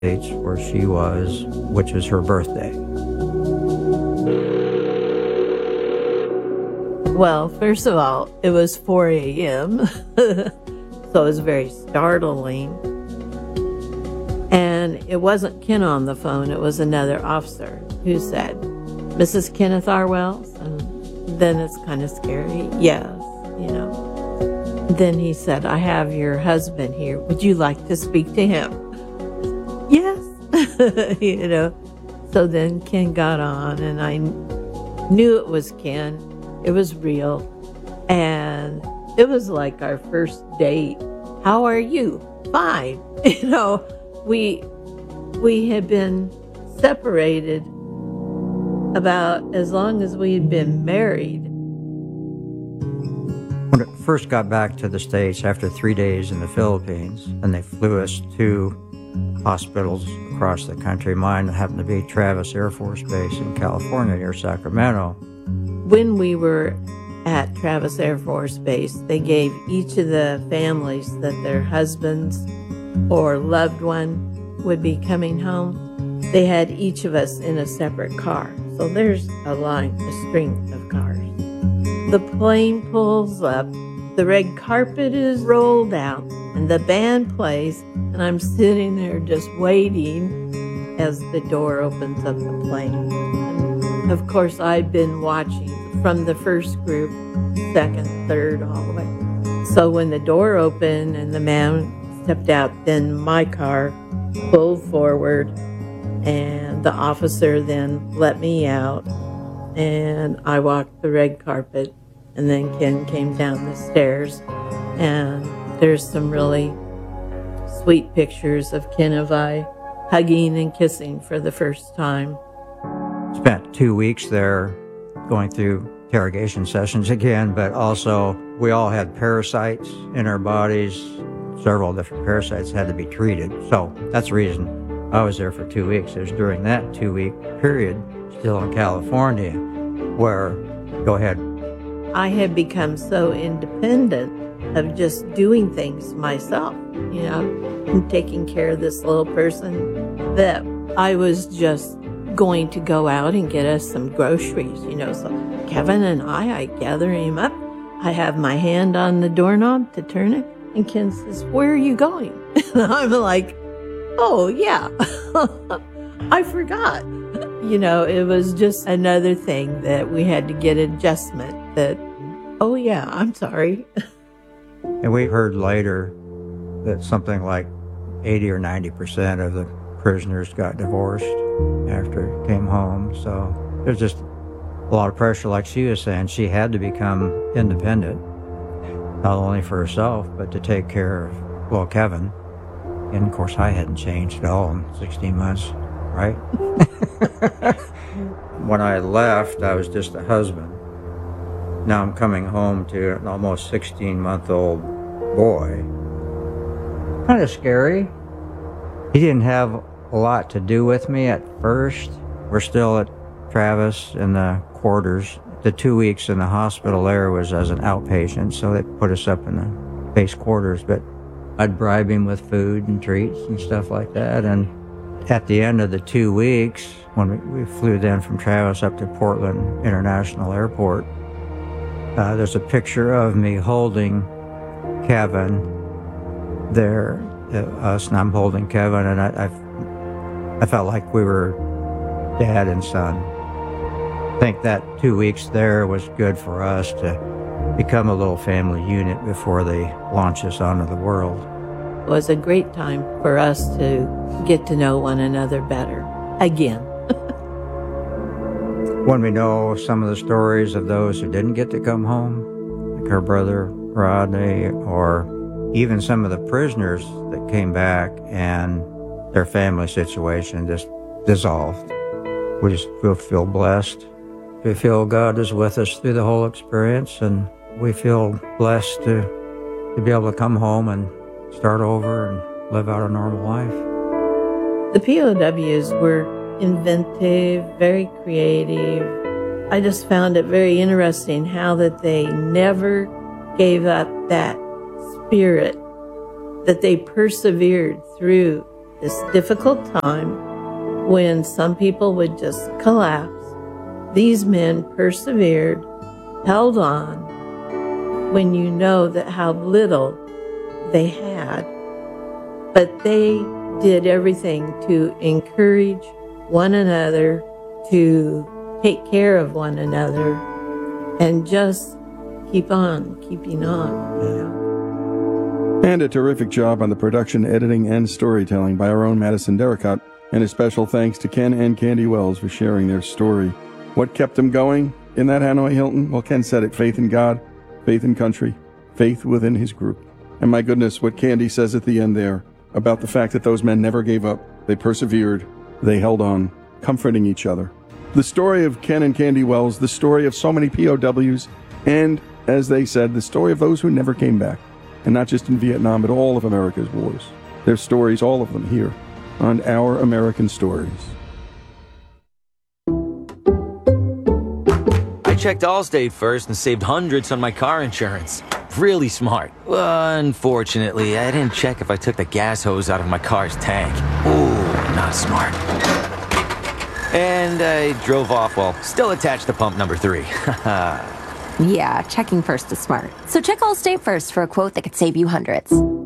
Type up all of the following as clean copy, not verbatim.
States where she was, which is her birthday. Well, first of all, it was 4 a.m., so it was very startling. And it wasn't Ken on the phone, it was another officer who said, "Mrs. Kenneth R. Wells?" And then it's kind of scary. Yes, you know. Then he said, "I have your husband here. Would you like to speak to him?" Yes. You know. So then Ken got on, and I knew it was Ken. It was real. And it was like our first date. "How are you?" "Fine." You know, we had been separated about as long as we had been married. When it first got back to the States after 3 days in the Philippines, and they flew us to hospitals across the country. Mine happened to be Travis Air Force Base in California near Sacramento. When we were at Travis Air Force Base, they gave each of the families that their husbands or loved one would be coming home, they had each of us in a separate car. So there's a string of cars. The plane pulls up, the red carpet is rolled out, and the band plays, and I'm sitting there just waiting as the door opens up the plane. And of course, I'd been watching from the first group, second, third, all the way. So when the door opened and the man stepped out, then my car pulled forward, and the officer then let me out, and I walked the red carpet, and then Ken came down the stairs, and there's some really sweet pictures of Ken and I hugging and kissing for the first time. Spent 2 weeks there going through interrogation sessions again, but also we all had parasites in our bodies. Several different parasites had to be treated. So that's the reason I was there for 2 weeks. It was during that 2-week period, still in California, where, go ahead. I had become so independent of just doing things myself, you know, and taking care of this little person, that I was just going to go out and get us some groceries, you know. So Kevin and I gather him up. I have my hand on the doorknob to turn it, and Ken says, "Where are you going?" And I'm like, "Oh, yeah, I forgot." You know, it was just another thing that we had to get adjustment that, "Oh, yeah, I'm sorry." And we heard later that something like 80 or 90% of the prisoners got divorced after it came home. So there's just a lot of pressure, like she was saying. She had to become independent, not only for herself, but to take care of, well, Kevin. And of course, I hadn't changed at all in 16 months, right? When I left, I was just a husband. Now I'm coming home to an almost 16-month-old boy. Kind of scary. He didn't have a lot to do with me at first. We're still at Travis in the quarters. The 2 weeks in the hospital there was as an outpatient, so they put us up in the base quarters, but I'd bribe him with food and treats and stuff like that. And at the end of the 2 weeks, when we flew then from Travis up to Portland International Airport, there's a picture of me holding Kevin there, us, and I'm holding Kevin, and I felt like we were dad and son. I think that 2 weeks there was good for us to become a little family unit before they launch us onto the world. It was a great time for us to get to know one another better again. When we know some of the stories of those who didn't get to come home, like her brother Rodney, or even some of the prisoners that came back and their family situation just dissolved, we just feel blessed. We feel God is with us through the whole experience, and we feel blessed to be able to come home and start over and live out a normal life. The POWs were inventive, very creative. I just found it very interesting how that they never gave up that spirit, that they persevered through this difficult time when some people would just collapse, these men persevered, held on, when you know that how little they had, but they did everything to encourage one another, to take care of one another, and just keep on keeping on, you know. And a terrific job on the production, editing, and storytelling by our own Madison Derricott. And a special thanks to Ken and Candy Wells for sharing their story. What kept them going in that Hanoi Hilton? Well, Ken said it, faith in God, faith in country, faith within his group. And my goodness, what Candy says at the end there about the fact that those men never gave up. They persevered. They held on, comforting each other. The story of Ken and Candy Wells, the story of so many POWs, and, as they said, the story of those who never came back. And not just in Vietnam, but all of America's wars. Their stories, all of them, here on Our American Stories. I checked Allstate first and saved hundreds on my car insurance. Really smart. Unfortunately, I didn't check if I took the gas hose out of my car's tank. Ooh, not smart. And I drove off while still attached to pump number 3. Yeah, checking first is smart. So check Allstate first for a quote that could save you hundreds.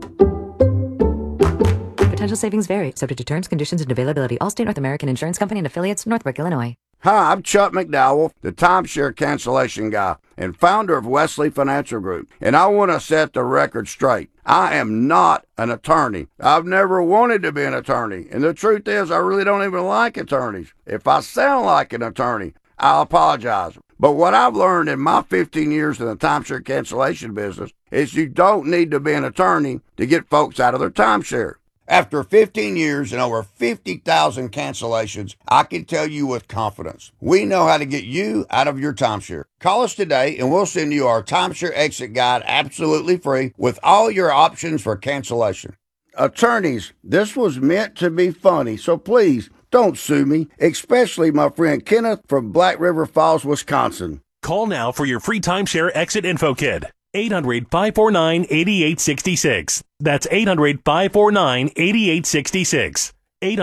Potential savings vary, subject to terms, conditions, and availability. Allstate North American Insurance Company and affiliates, Northbrook, Illinois. Hi, I'm Chuck McDowell, the timeshare cancellation guy and founder of Wesley Financial Group. And I want to set the record straight. I am not an attorney. I've never wanted to be an attorney. And the truth is, I really don't even like attorneys. If I sound like an attorney, I'll apologize. But what I've learned in my 15 years in the timeshare cancellation business is you don't need to be an attorney to get folks out of their timeshare. After 15 years and over 50,000 cancellations, I can tell you with confidence, we know how to get you out of your timeshare. Call us today and we'll send you our timeshare exit guide absolutely free with all your options for cancellation. Attorneys, this was meant to be funny, so please don't sue me, especially my friend Kenneth from Black River Falls, Wisconsin. Call now for your free timeshare exit info kit. 800-549-8866. That's 800-549-8866.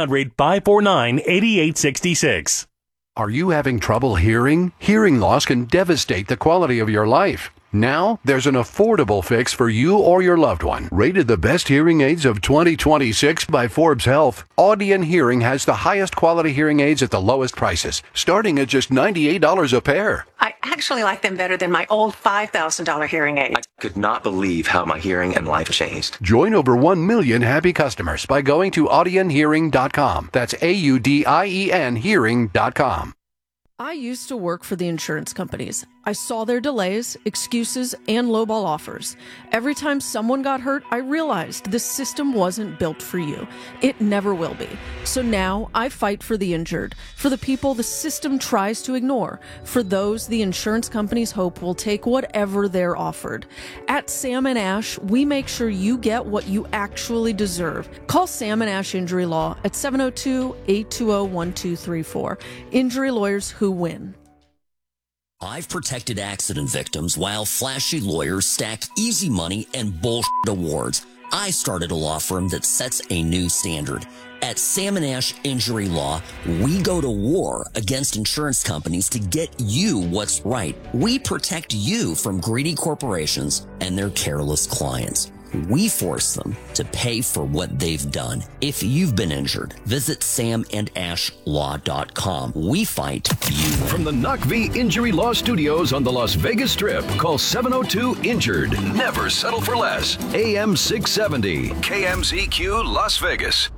800-549-8866. Are you having trouble hearing? Hearing loss can devastate the quality of your life. Now, there's an affordable fix for you or your loved one. Rated the best hearing aids of 2026 by Forbes Health, Audion Hearing has the highest quality hearing aids at the lowest prices, starting at just $98 a pair. I actually like them better than my old $5,000 hearing aid. I could not believe how my hearing and life changed. Join over 1 million happy customers by going to audionhearing.com. That's AUDIEN hearing.com. I used to work for the insurance companies. I saw their delays, excuses, and lowball offers. Every time someone got hurt, I realized this system wasn't built for you. It never will be. So now I fight for the injured, for the people the system tries to ignore, for those the insurance companies hope will take whatever they're offered. At Sam & Ash, we make sure you get what you actually deserve. Call Sam & Ash Injury Law at 702-820-1234. Injury lawyers who win. I've protected accident victims while flashy lawyers stack easy money and bullshit awards. I started a law firm that sets a new standard. At Sam & Ash Injury Law, we go to war against insurance companies to get you what's right. We protect you from greedy corporations and their careless clients. We force them to pay for what they've done. If you've been injured, visit samandashlaw.com. We fight, you win. From the Knock V Injury Law Studios on the Las Vegas Strip, call 702-INJURED. Never settle for less. AM 670, KMZQ Las Vegas.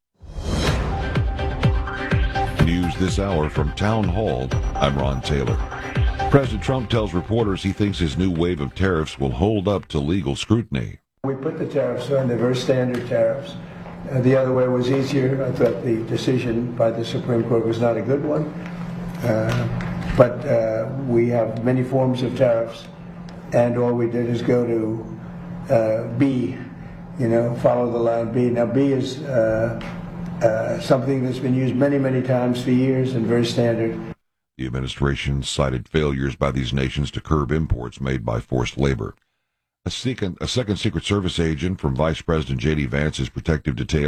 News this hour from Town Hall. I'm Ron Taylor. President Trump tells reporters he thinks his new wave of tariffs will hold up to legal scrutiny. We put the tariffs on, they're very standard tariffs. The other way was easier. I thought the decision by the Supreme Court was not a good one. But we have many forms of tariffs, and all we did is go to B, follow the line B. Now B is something that's been used many, many times for years and very standard. The administration cited failures by these nations to curb imports made by forced labor. A second Secret Service agent from Vice President J.D. Vance's protective detail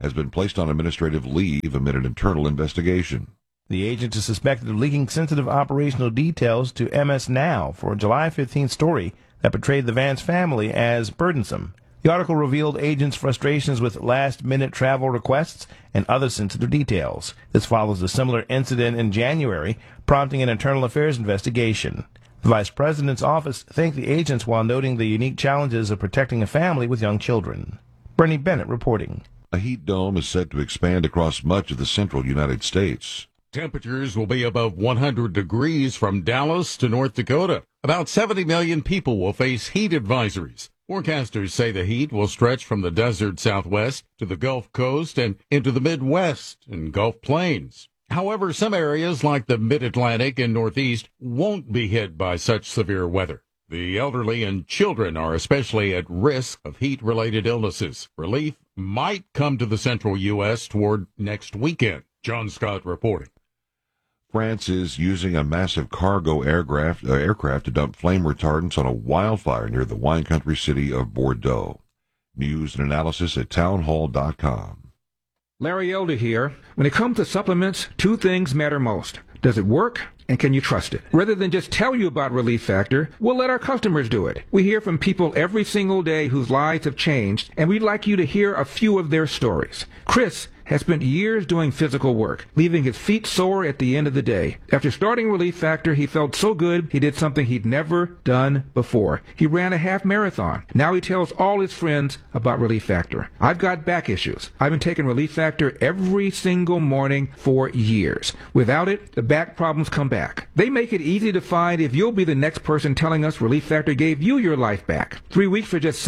has been placed on administrative leave amid an internal investigation. The agent is suspected of leaking sensitive operational details to MS Now for a July 15th story that portrayed the Vance family as burdensome. The article revealed agents' frustrations with last-minute travel requests and other sensitive details. This follows a similar incident in January, prompting an internal affairs investigation. The Vice President's office thanked the agents while noting the unique challenges of protecting a family with young children. Bernie Bennett reporting. A heat dome is set to expand across much of the central United States. Temperatures will be above 100 degrees from Dallas to North Dakota. About 70 million people will face heat advisories. Forecasters say the heat will stretch from the desert Southwest to the Gulf Coast and into the Midwest and Gulf Plains. However, some areas like the Mid-Atlantic and Northeast won't be hit by such severe weather. The elderly and children are especially at risk of heat-related illnesses. Relief might come to the central U.S. toward next weekend. John Scott reporting. France is using a massive cargo aircraft to dump flame retardants on a wildfire near the wine country city of Bordeaux. News and analysis at townhall.com. Larry Elder here. When it comes to supplements, two things matter most. Does it work? And can you trust it? Rather than just tell you about Relief Factor, we'll let our customers do it. We hear from people every single day whose lives have changed, and we'd like you to hear a few of their stories. Chris has spent years doing physical work, leaving his feet sore at the end of the day. After starting Relief Factor, he felt so good he did something he'd never done before. He ran a half marathon. Now he tells all his friends about Relief Factor. I've got back issues. I've been taking Relief Factor every single morning for years. Without it, the back problems come back. They make it easy to find if you'll be the next person telling us Relief Factor gave you your life back. 3 weeks for just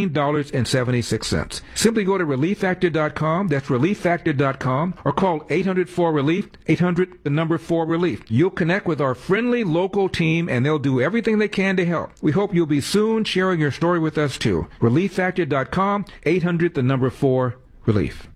$17.76. Simply go to ReliefFactor.com. That's ReliefFactor.com or call 800-4-RELIEF, 800-4-RELIEF. You'll connect with our friendly local team and they'll do everything they can to help. We hope you'll be soon sharing your story with us too. ReliefFactor.com, 800-4-RELIEF.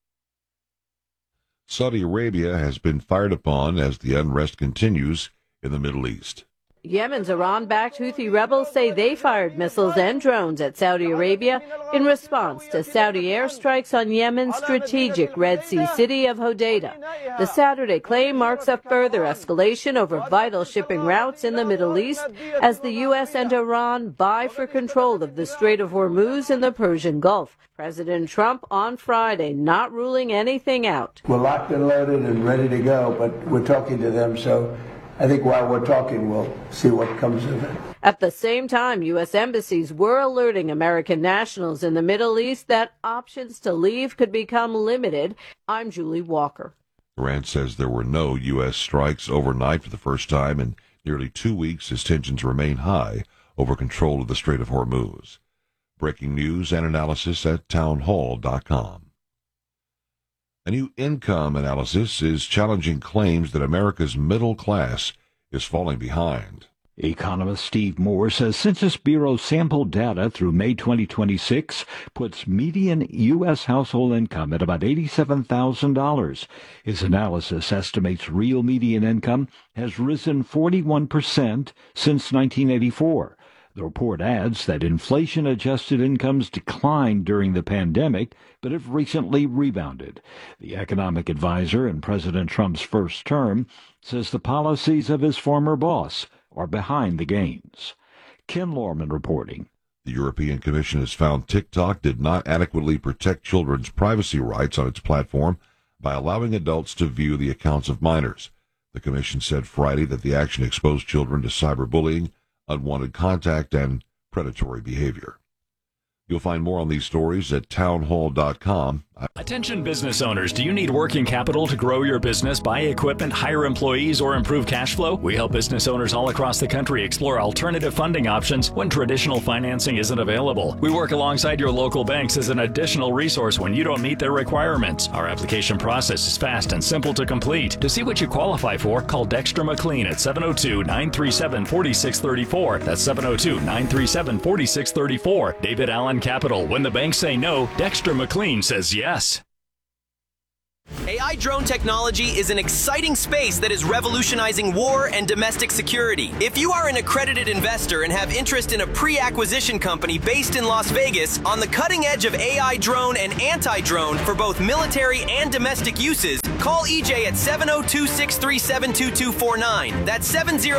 Saudi Arabia has been fired upon as the unrest continues in the Middle East. Yemen's Iran-backed Houthi rebels say they fired missiles and drones at Saudi Arabia in response to Saudi airstrikes on Yemen's strategic Red Sea city of Hodeidah. The Saturday claim marks a further escalation over vital shipping routes in the Middle East as the U.S. and Iran vie for control of the Strait of Hormuz in the Persian Gulf. President Trump on Friday not ruling anything out. We're locked and loaded and ready to go, but we're talking to them, so I think while we're talking, we'll see what comes of it. At the same time, U.S. embassies were alerting American nationals in the Middle East that options to leave could become limited. I'm Julie Walker. Iran says there were no U.S. strikes overnight for the first time in nearly 2 weeks as tensions remain high over control of the Strait of Hormuz. Breaking news and analysis at townhall.com. A new income analysis is challenging claims that America's middle class is falling behind. Economist Steve Moore says Census Bureau sample data through May 2026 puts median U.S. household income at about $87,000. His analysis estimates real median income has risen 41% since 1984. The report adds that inflation-adjusted incomes declined during the pandemic, but have recently rebounded. The economic advisor in President Trump's first term says the policies of his former boss are behind the gains. Ken Lorman reporting. The European Commission has found TikTok did not adequately protect children's privacy rights on its platform by allowing adults to view the accounts of minors. The Commission said Friday that the action exposed children to cyberbullying, unwanted contact, and predatory behavior. You'll find more on these stories at townhall.com. Attention business owners, do you need working capital to grow your business, buy equipment, hire employees, or improve cash flow? We help business owners all across the country explore alternative funding options when traditional financing isn't available. We work alongside your local banks as an additional resource when you don't meet their requirements. Our application process is fast and simple to complete. To see what you qualify for, call Dexter McLean at 702-937-4634. That's 702-937-4634. David Allen Capital. When the banks say no, Dexter McLean says yes. Hey, AI drone technology is an exciting space that is revolutionizing war and domestic security. If you are an accredited investor and have interest in a pre-acquisition company based in Las Vegas on the cutting edge of AI drone and anti-drone for both military and domestic uses, call EJ at 702-637-2249. That's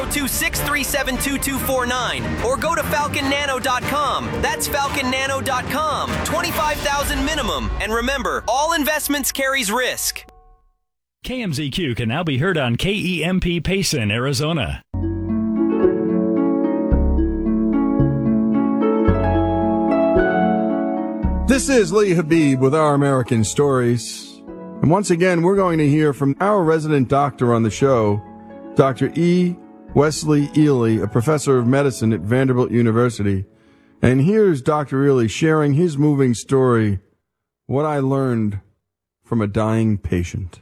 702-637-2249. Or go to falconnano.com. That's falconnano.com. $25,000 minimum. And remember, all investments carries risk. KMZQ can now be heard on KEMP Payson, Arizona. This is Lee Habib with Our American Stories. And once again, we're going to hear from our resident doctor on the show, Dr. E. Wesley Ely, a professor of medicine at Vanderbilt University. And here's Dr. Ely sharing his moving story, What I Learned from a Dying Patient.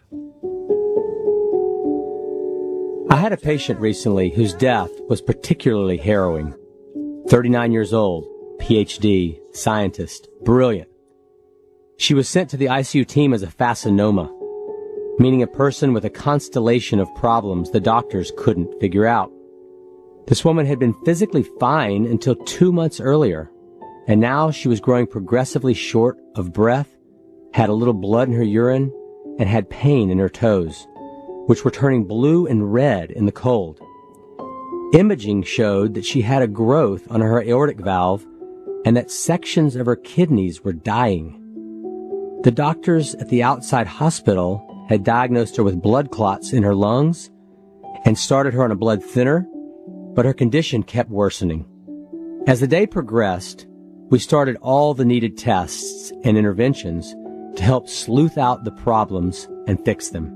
I had a patient recently whose death was particularly harrowing. 39 years old, PhD, scientist, brilliant. She was sent to the ICU team as a fascinoma, meaning a person with a constellation of problems the doctors couldn't figure out. This woman had been physically fine until 2 months earlier, and now she was growing progressively short of breath, had a little blood in her urine, and had pain in her toes, which were turning blue and red in the cold. Imaging showed that she had a growth on her aortic valve and that sections of her kidneys were dying. The doctors at the outside hospital had diagnosed her with blood clots in her lungs and started her on a blood thinner, but her condition kept worsening. As the day progressed, we started all the needed tests and interventions to help sleuth out the problems and fix them.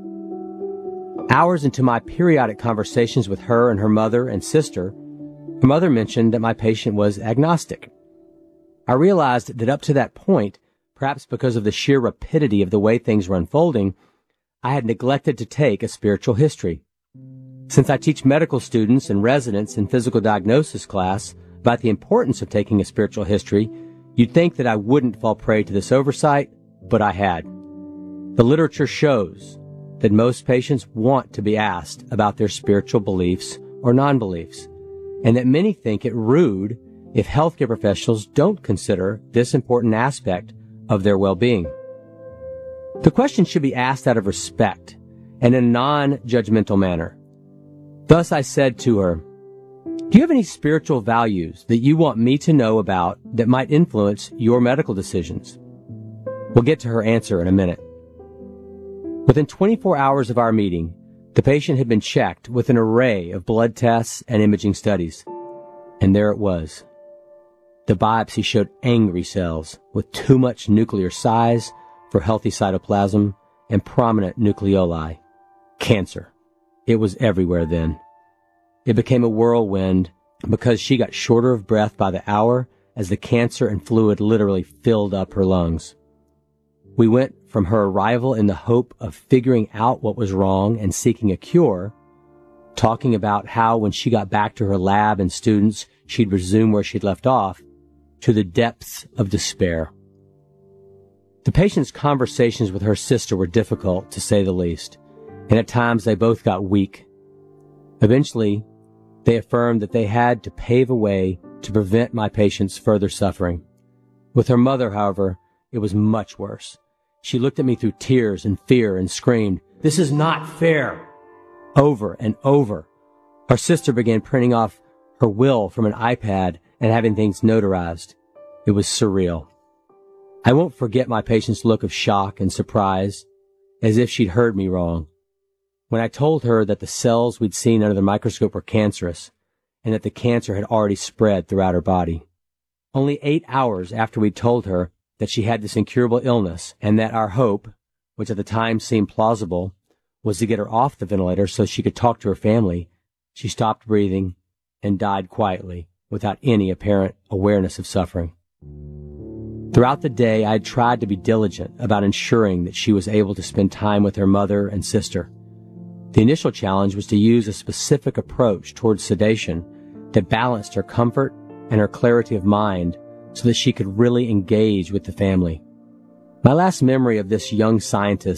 Hours into my periodic conversations with her and her mother and sister, her mother mentioned that my patient was agnostic. I realized that up to that point, perhaps because of the sheer rapidity of the way things were unfolding, I had neglected to take a spiritual history. Since I teach medical students and residents in physical diagnosis class about the importance of taking a spiritual history, you'd think that I wouldn't fall prey to this oversight, but I had. The literature shows that most patients want to be asked about their spiritual beliefs or non-beliefs, and that many think it rude if healthcare professionals don't consider this important aspect of their well-being. The question should be asked out of respect and in a non-judgmental manner. Thus I said to her, "Do you have any spiritual values that you want me to know about that might influence your medical decisions?" We'll get to her answer in a minute. Within 24 hours of our meeting, the patient had been checked with an array of blood tests and imaging studies. And there it was. The biopsy showed angry cells with too much nuclear size for healthy cytoplasm and prominent nucleoli. Cancer. It was everywhere then. It became a whirlwind because she got shorter of breath by the hour as the cancer and fluid literally filled up her lungs. We went from her arrival in the hope of figuring out what was wrong and seeking a cure, talking about how when she got back to her lab and students, she'd resume where she'd left off, to the depths of despair. The patient's conversations with her sister were difficult, to say the least, and at times they both got weak. Eventually, they affirmed that they had to pave a way to prevent my patient's further suffering. With her mother, however, it was much worse. She looked at me through tears and fear and screamed, "This is not fair!" over and over. Her sister began printing off her will from an iPad and having things notarized. It was surreal. I won't forget my patient's look of shock and surprise, as if she'd heard me wrong, when I told her that the cells we'd seen under the microscope were cancerous, and that the cancer had already spread throughout her body. Only 8 hours after we'd told her that she had this incurable illness, and that our hope, which at the time seemed plausible, was to get her off the ventilator so she could talk to her family, she stopped breathing and died quietly without any apparent awareness of suffering. Throughout the day, I had tried to be diligent about ensuring that she was able to spend time with her mother and sister. The initial challenge was to use a specific approach towards sedation that balanced her comfort and her clarity of mind so that she could really engage with the family. My last memory of this young scientist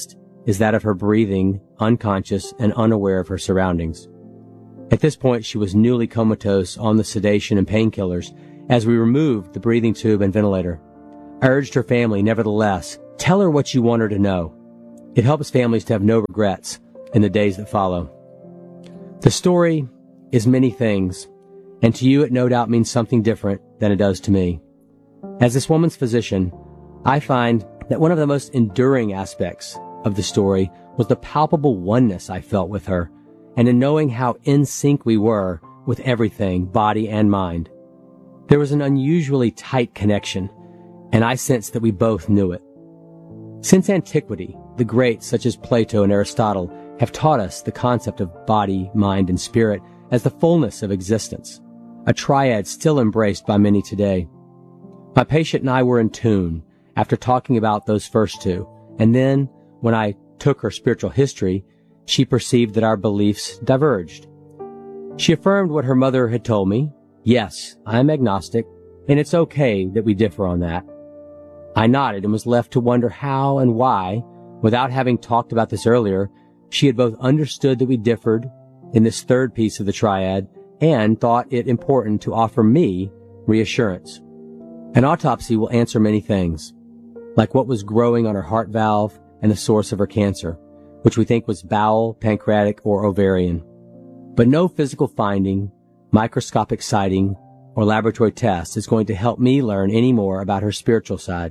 is that of her breathing, unconscious and unaware of her surroundings. At this point, she was newly comatose on the sedation and painkillers as we removed the breathing tube and ventilator. I urged her family, nevertheless, tell her what you want her to know. It helps families to have no regrets in the days that follow. The story is many things, and to you it no doubt means something different than it does to me. As this woman's physician, I find that one of the most enduring aspects of the story was the palpable oneness I felt with her, and in knowing how in sync we were with everything, body and mind. There was an unusually tight connection, and I sensed that we both knew it. Since antiquity, the greats such as Plato and Aristotle have taught us the concept of body, mind, and spirit as the fullness of existence, a triad still embraced by many today. My patient and I were in tune after talking about those first two, and then, when I took her spiritual history, she perceived that our beliefs diverged. She affirmed what her mother had told me. Yes, I am agnostic, and it's okay that we differ on that. I nodded and was left to wonder how and why, without having talked about this earlier, she had both understood that we differed in this third piece of the triad and thought it important to offer me reassurance. An autopsy will answer many things, like what was growing on her heart valve and the source of her cancer, which we think was bowel, pancreatic, or ovarian. But no physical finding, microscopic sighting, or laboratory test is going to help me learn any more about her spiritual side.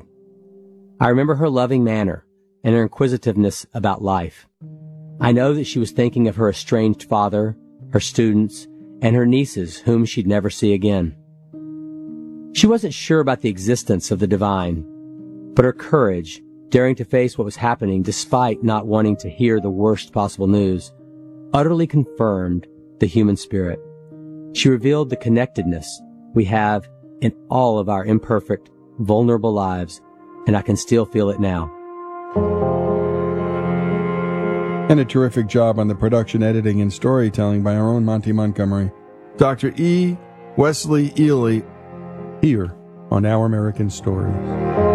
I remember her loving manner and her inquisitiveness about life. I know that she was thinking of her estranged father, her students, and her nieces whom she'd never see again. She wasn't sure about the existence of the divine, but her courage, daring to face what was happening despite not wanting to hear the worst possible news, utterly confirmed the human spirit. She revealed the connectedness we have in all of our imperfect, vulnerable lives, and I can still feel it now. And a terrific job on the production, editing, and storytelling by our own Monty Montgomery. Dr. E. Wesley Ely, here on Our American Stories.